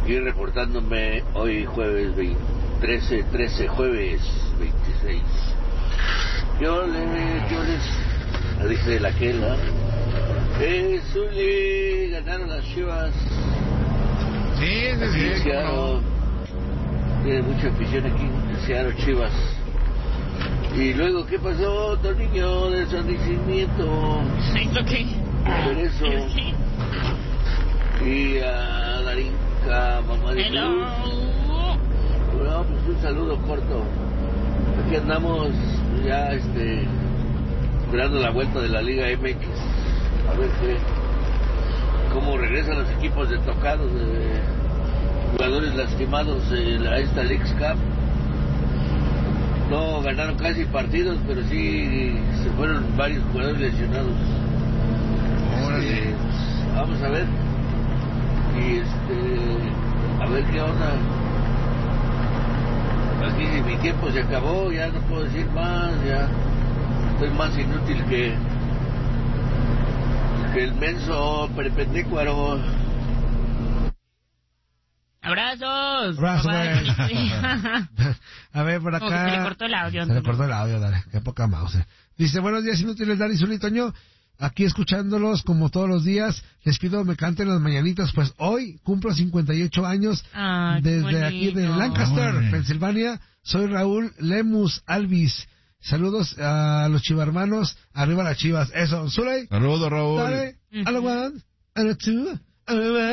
Aquí reportándome hoy jueves 13, jueves 26. Yo les dije de la Quela. Zuli, ganaron las Chivas. Sí. Tiene mucha afición aquí en Seattle, Chivas. Y luego, ¿qué pasó, Toniño, de su nacimiento? ¿Eso qué? Por eso. ¿Sí? Y a Darinka, mamá de Cruz. Bueno, pues un saludo corto. Aquí andamos ya esperando la vuelta de la Liga MX. A ver cómo regresan los equipos de tocados, de jugadores lastimados a esta Leagues Cup. No ganaron casi partidos, pero sí se fueron varios jugadores lesionados. Vamos a ver. Y a ver qué onda. Aquí mi tiempo se acabó, ya no puedo decir más, ya estoy más inútil que el menso perpendicuaro. ¡Abrazos! A ver, por acá. Se le cortó el audio. Se le cortó el audio, dale. Qué poca mouse. Dice, buenos días, inútiles, Dani, Zuli, Toño. Aquí escuchándolos como todos los días. Les pido me canten las mañanitas, pues hoy cumplo 58 años. Desde aquí de Lancaster, Pensilvania. Soy Raúl Lemus Alvis. Saludos a los chivarmanos. Arriba las Chivas. Eso, Zuli. Saludos, Raúl. Dale. A la one, a la two, a la